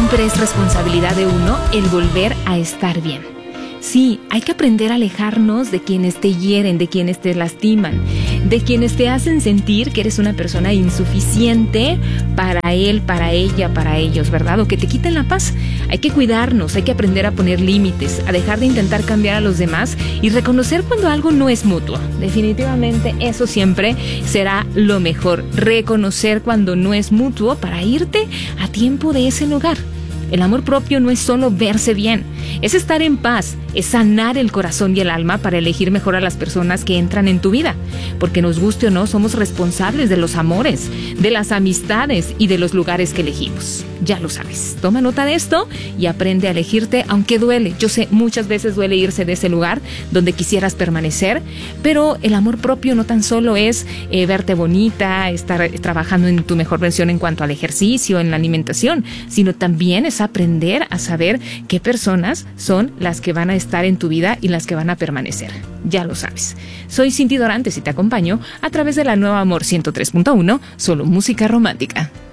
siempre es responsabilidad de uno el volver a estar bien. Sí, hay que aprender a alejarnos de quienes te hieren, de quienes te lastiman, de quienes te hacen sentir que eres una persona insuficiente para él, para ella, para ellos, ¿verdad? O que te quiten la paz. Hay que cuidarnos, hay que aprender a poner límites, a dejar de intentar cambiar a los demás y reconocer cuando algo no es mutuo. Definitivamente eso siempre será lo mejor, reconocer cuando no es mutuo para irte a tiempo de ese lugar. El amor propio no es solo verse bien, es estar en paz, es sanar el corazón y el alma para elegir mejor a las personas que entran en tu vida. Porque nos guste o no, somos responsables de los amores, de las amistades y de los lugares que elegimos. Ya lo sabes. Toma nota de esto y aprende a elegirte, aunque duele. Yo sé, muchas veces duele irse de ese lugar donde quisieras permanecer, pero el amor propio no tan solo es verte bonita, estar trabajando en tu mejor versión en cuanto al ejercicio, en la alimentación, sino también es aprender a saber qué personas son las que van a estar en tu vida y las que van a permanecer. Ya lo sabes. Soy Cindy Dorantes y te acompaño a través de la Nueva Amor 103.1, solo música romántica.